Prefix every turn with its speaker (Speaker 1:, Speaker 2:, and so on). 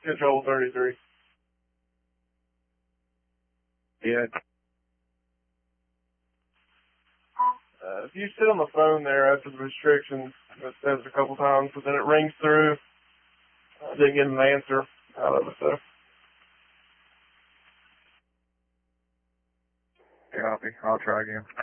Speaker 1: Control 33.
Speaker 2: Yeah.
Speaker 1: If you sit on the phone there after the restrictions, it says a couple times, but then it rings through. I didn't get an answer out of it, though.
Speaker 2: Copy. I'll try again.